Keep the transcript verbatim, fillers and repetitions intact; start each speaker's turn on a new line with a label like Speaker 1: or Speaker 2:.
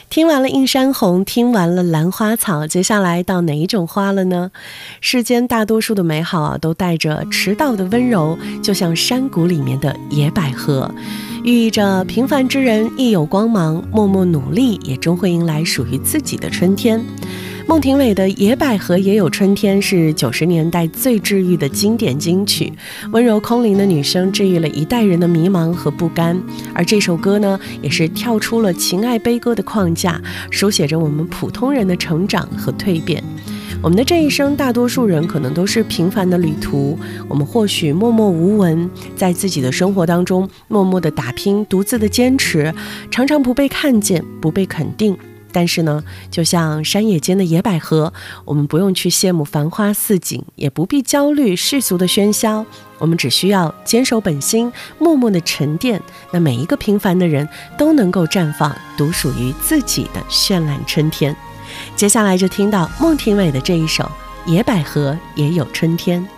Speaker 1: 听完了映山红，听完了兰花草，接下来到哪一种花了呢？世间大多数的美好啊，都带着迟到的温柔，就像山谷里面的野百合，寓意着平凡之人亦有光芒，默默努力也终会迎来属于自己的春天。孟庭苇的《野百合也有春天》是九十年代最治愈的经典金曲，温柔空灵的女声治愈了一代人的迷茫和不甘，而这首歌呢，也是跳出了情爱悲歌的框架，书写着我们普通人的成长和蜕变。我们的这一生，大多数人可能都是平凡的旅途，我们或许默默无闻，在自己的生活当中默默的打拼，独自的坚持，常常不被看见，不被肯定。但是呢，就像山野间的野百合，我们不用去羡慕繁花似锦，也不必焦虑世俗的喧嚣，我们只需要坚守本心，默默的沉淀，那每一个平凡的人都能够绽放独属于自己的绚烂春天。接下来就听到孟庭苇的这一首《野百合也有春天》。